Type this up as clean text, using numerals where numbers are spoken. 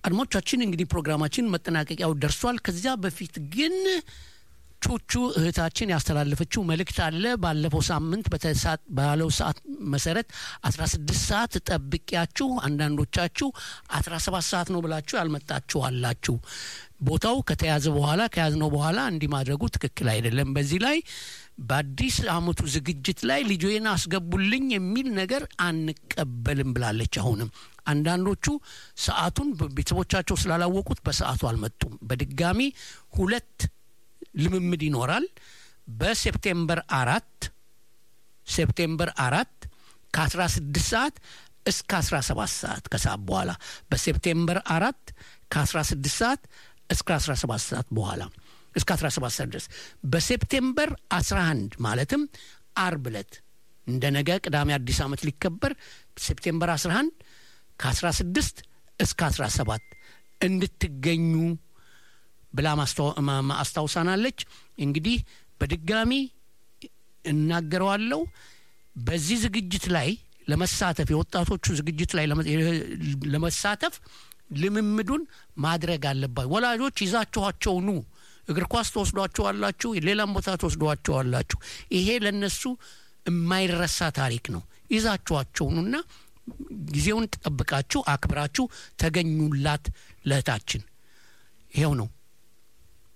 አድማጮቻችን እንግዲህ ፕሮግራማችን መጠናቀቂያው ደርሷል ከዚያ በፊት ግን ቹቹ እህታችን ያስተላለፈችው መልእክት አለ ባለፈው ሳምንት ባለው ሰዓት መሰረት 16 ሰዓት ተጠብቂያችሁ አንዳንዶቻችሁ 17 ሰዓት ነው ብላችሁ ያልመጣችሁ አላችሁ ቦታው ከያዝነው በኋላ እንዲ ማድረጉ ትክክል አይደለም በዚህ ላይ በአዲስ አመቱ ዝግጅት ላይ ልጆዬን አስገቡልኝ የሚል ነገር አንቀበልም ብላለች አሁንም አንዳንዶቹ ሰዓቱን ቤተሰቦቻቸው ስላላወቁት በሰዓቱ አልመጡም በድጋሚ ሁለት ልምምድ ይኖራል በሴፕቴምበር 4 ከ16 ሰዓት እስከ 17 ሰዓት ከሰዓት በኋላ በሴፕቴምበር 4 ከ16 ሰዓት እስከ 17 ሰዓት በኋላ እስከ 17 ሰዓት ድረስ በሴፕቴምበር 11 ማለትም አርብ ዕለት እንደነገ ቅዳሜ አዲስ አመት ሊከበር ሴፕቴምበር 11 ከ16 እስከ 17 እንድትገኙ ብላ ማስተዋወሳናለች እንግዲህ በድጋሚ እናገረዋለሁ በዚህ ዝግጅት ላይ ለመሳተፍ የወጣቶቹ ዝግጅት ላይ ለመሳተፍ ልምምዱን ማድረግ አለባችሁ ወላጆች ይዛችኋቸው ኑ እግር ኳስ ተወስዷቸዋላችሁ ሌላም ቦታ ተወስዷቸዋላችሁ ይሄ ለነሱ የማይረሳ ታሪክ ነው ይዛችኋቸው ኑና ጊዜውን ተጠብቃችሁ አክብራችሁ ተገኙላት ለታችን ይሄው ነው